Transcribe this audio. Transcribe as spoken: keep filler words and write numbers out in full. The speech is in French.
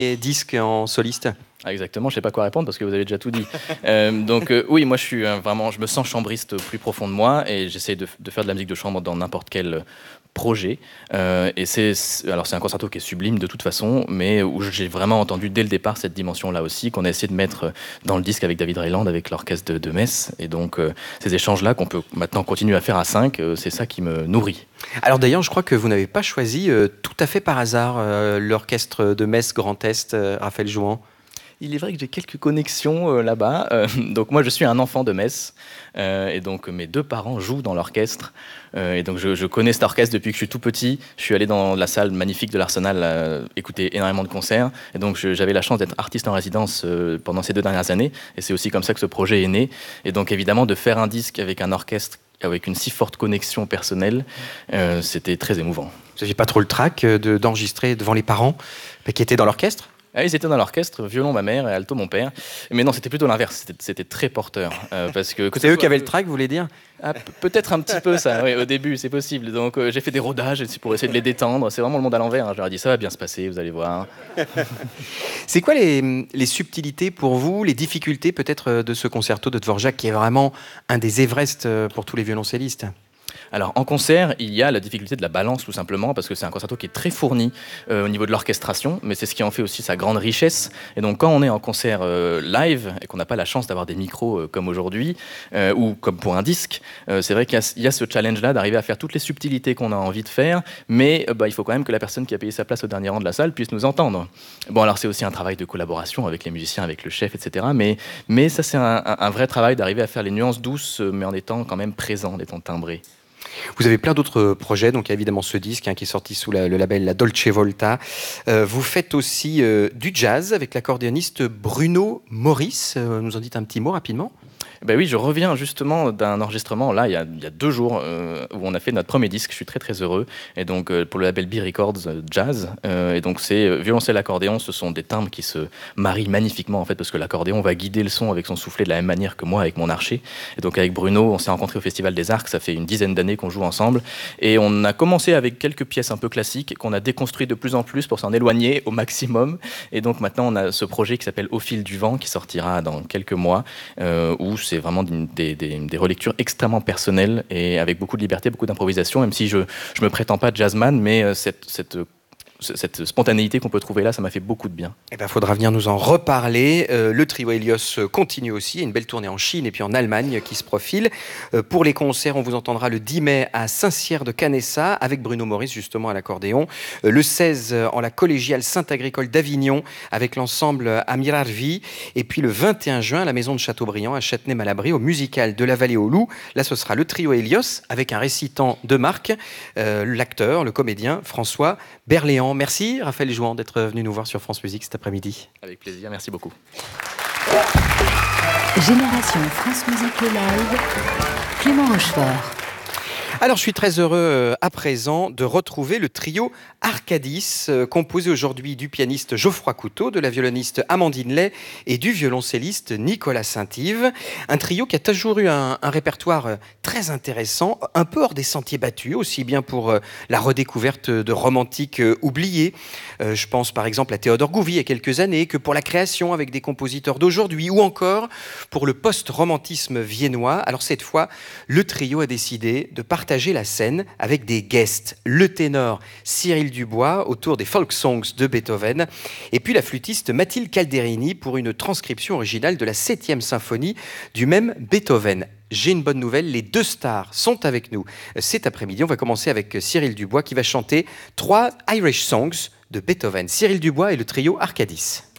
Et disque en soliste. Ah, exactement, je ne sais pas quoi répondre parce que vous avez déjà tout dit. euh, donc euh, oui, moi je suis euh, vraiment, je me sens chambriste au plus profond de moi et j'essaie de, de faire de la musique de chambre dans n'importe quel projet. Euh, et c'est, alors c'est un concerto qui est sublime de toute façon, mais où j'ai vraiment entendu dès le départ cette dimension-là aussi, qu'on a essayé de mettre dans le disque avec David Reiland, avec l'orchestre de, de Metz. Et donc euh, ces échanges-là qu'on peut maintenant continuer à faire à cinq, euh, c'est ça qui me nourrit. Alors d'ailleurs, je crois que vous n'avez pas choisi euh, tout à fait par hasard euh, l'orchestre de Metz Grand Est, euh, Raphaël Jouan. Il est vrai que j'ai quelques connexions euh, là-bas. Euh, donc moi, je suis un enfant de Metz. Euh, et donc mes deux parents jouent dans l'orchestre. Euh, et donc je, je connais cet orchestre depuis que je suis tout petit. Je suis allé dans la salle magnifique de l'Arsenal euh, écouter énormément de concerts. Et donc je, j'avais la chance d'être artiste en résidence euh, pendant ces deux dernières années. Et c'est aussi comme ça que ce projet est né. Et donc évidemment, de faire un disque avec un orchestre avec une si forte connexion personnelle, euh, c'était très émouvant. Vous n'aviez pas trop le trac de, d'enregistrer devant les parents qui étaient dans l'orchestre ? Ah, ils étaient dans l'orchestre, violon ma mère et alto mon père. Mais non, c'était plutôt l'inverse, c'était, c'était très porteur. Euh, parce que, que c'est eux soit... qui avaient le trac, vous voulez dire ? Ah, peut-être un petit peu ça, oui, au début, c'est possible. Donc euh, j'ai fait des rodages pour essayer de les détendre. C'est vraiment le monde à l'envers. Hein. Je leur ai dit, ça va bien se passer, vous allez voir. C'est quoi les, les subtilités pour vous, les difficultés peut-être de ce concerto de Dvorak, qui est vraiment un des Everest pour tous les violoncellistes ? Alors en concert, il y a la difficulté de la balance tout simplement parce que c'est un concerto qui est très fourni euh, au niveau de l'orchestration, mais c'est ce qui en fait aussi sa grande richesse. Et donc quand on est en concert euh, live et qu'on n'a pas la chance d'avoir des micros euh, comme aujourd'hui euh, ou comme pour un disque, euh, c'est vrai qu'il y a, il y a ce challenge-là d'arriver à faire toutes les subtilités qu'on a envie de faire, mais euh, bah, il faut quand même que la personne qui a payé sa place au dernier rang de la salle puisse nous entendre. Bon, alors c'est aussi un travail de collaboration avec les musiciens, avec le chef, et cetera. Mais, mais ça c'est un, un, un vrai travail d'arriver à faire les nuances douces, mais en étant quand même présent, en étant timbré. Vous avez plein d'autres projets, donc il y a évidemment ce disque hein, qui est sorti sous la, le label La Dolce Volta. Euh, vous faites aussi euh, du jazz avec l'accordéoniste Bruno Maurice. Euh, nous en dites un petit mot rapidement ? Ben oui, je reviens justement d'un enregistrement là il y a, il y a deux jours euh, où on a fait notre premier disque. Je suis très très heureux et donc euh, pour le label B Records euh, Jazz euh, et donc c'est euh, violoncelle accordéon. Ce sont des timbres qui se marient magnifiquement en fait parce que l'accordéon va guider le son avec son soufflet de la même manière que moi avec mon archet. Et donc avec Bruno, on s'est rencontrés au Festival des Arcs. Ça fait une dizaine d'années qu'on joue ensemble et on a commencé avec quelques pièces un peu classiques qu'on a déconstruit de plus en plus pour s'en éloigner au maximum. Et donc maintenant on a ce projet qui s'appelle Au fil du vent qui sortira dans quelques mois euh, où c'est vraiment des, des, des relectures extrêmement personnelles et avec beaucoup de liberté, beaucoup d'improvisation, même si je ne me prétends pas jazzman, mais cette, cette, cette spontanéité qu'on peut trouver là, ça m'a fait beaucoup de bien. Eh ben, faudra venir nous en reparler. Euh, le trio Hélios continue aussi. Il y a une belle tournée en Chine et puis en Allemagne qui se profile. Euh, pour les concerts, on vous entendra le dix mai à Saint-Cyr-de-Canessa avec Bruno Maurice justement à l'accordéon. Euh, le seize en la collégiale Saint-Agricole d'Avignon avec l'ensemble Amirarvi. Et puis le vingt et un juin à la Maison de Châteaubriand à Châtenay-Malabry au Musical de la Vallée aux Loups. Là, ce sera le trio Hélios avec un récitant de marque, euh, l'acteur, le comédien François Berléand. Merci Raphaël Jouan d'être venu nous voir sur France Musique cet après-midi. Avec plaisir, merci beaucoup. Génération France Musique Live, Clément Rochefort. Alors, je suis très heureux euh, à présent de retrouver le trio Arcadis, euh, composé aujourd'hui du pianiste Geoffroy Couteau, de la violoniste Amandine Lay et du violoncelliste Nicolas Saint-Yves. Un trio qui a toujours eu un, un répertoire euh, très intéressant, un peu hors des sentiers battus, aussi bien pour euh, la redécouverte de romantiques euh, oubliés. Euh, je pense par exemple à Théodore Gouvi il y a quelques années, que pour la création avec des compositeurs d'aujourd'hui, ou encore pour le post-romantisme viennois. Alors cette fois, le trio a décidé de partager la scène avec des guests. Le ténor Cyril Dubois autour des folk songs de Beethoven et puis la flûtiste Mathilde Calderini pour une transcription originale de la septième symphonie du même Beethoven. J'ai une bonne nouvelle, les deux stars sont avec nous cet après-midi. On va commencer avec Cyril Dubois qui va chanter trois Irish Songs de Beethoven. Cyril Dubois et le trio Arcadis.